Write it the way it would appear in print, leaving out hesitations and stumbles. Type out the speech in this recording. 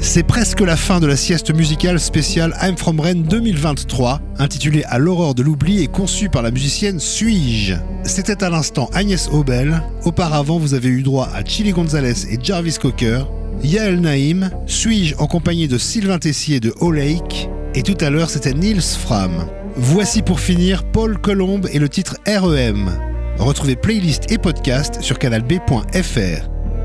C'est presque la fin de la sieste musicale spéciale I'm From Rennes 2023, intitulée À l'aurore de l'oubli et conçue par la musicienne Suis-je. C'était à l'instant Agnès Obel. Auparavant, vous avez eu droit à Chili Gonzalez et Jarvis Cocker, Yael Naïm, Suis-je en compagnie de Sylvain Tessier de O-Lake, et tout à l'heure c'était Niels Fram. Voici pour finir Paul Colombe et le titre REM. Retrouvez playlist et podcast sur canalb.fr.